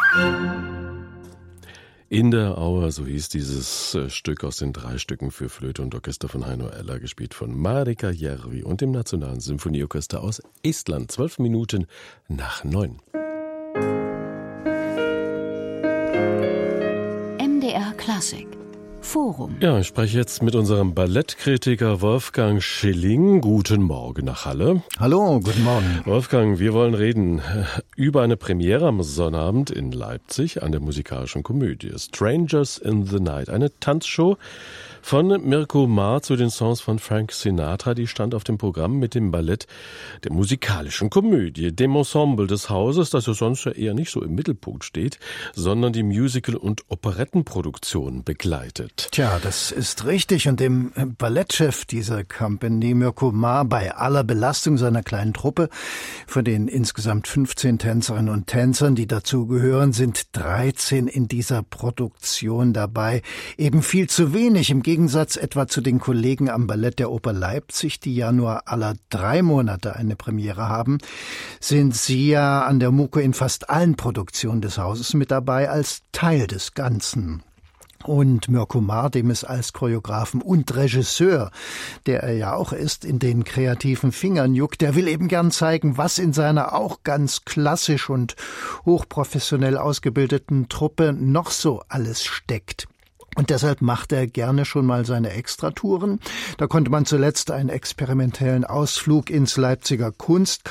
In der Auer, so hieß dieses Stück aus den 3 Stücken für Flöte und Orchester von Heino Eller, gespielt von Marika Järvi und dem Nationalen Symphonieorchester aus Estland. 12 Minuten nach 9. MDR Klassik Forum. Ja, ich spreche jetzt mit unserem Ballettkritiker Wolfgang Schilling. Guten Morgen nach Halle. Hallo, guten Morgen. Wolfgang, wir wollen reden über eine Premiere am Sonnabend in Leipzig an der Musikalischen Komödie. Strangers in the Night, eine Tanzshow von Mirko Maar zu den Songs von Frank Sinatra. Die stand auf dem Programm mit dem Ballett der Musikalischen Komödie, dem Ensemble des Hauses, das ja sonst ja eher nicht so im Mittelpunkt steht, sondern die Musical- und Operettenproduktion begleitet. Tja, das ist richtig. Und dem Ballettchef dieser Company, Mirko Maar, bei aller Belastung seiner kleinen Truppe, von den insgesamt 15 Tänzerinnen und Tänzern, die dazugehören, sind 13 in dieser Produktion dabei. Eben viel zu wenig, im Gegensatz etwa zu den Kollegen am Ballett der Oper Leipzig, die ja nur alle 3 Monate eine Premiere haben, sind sie ja an der MUKO in fast allen Produktionen des Hauses mit dabei als Teil des Ganzen. Und Mirko Maar, dem es als Choreografen und Regisseur, der er ja auch ist, in den kreativen Fingern juckt, der will eben gern zeigen, was in seiner auch ganz klassisch und hochprofessionell ausgebildeten Truppe noch so alles steckt. Und deshalb macht er gerne schon mal seine Extratouren. Da konnte man zuletzt einen experimentellen Ausflug ins Leipziger